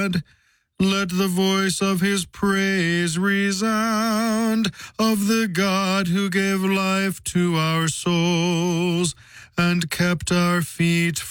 land. Let the voice of his praise resound, of the God who gave life to our souls and kept our feet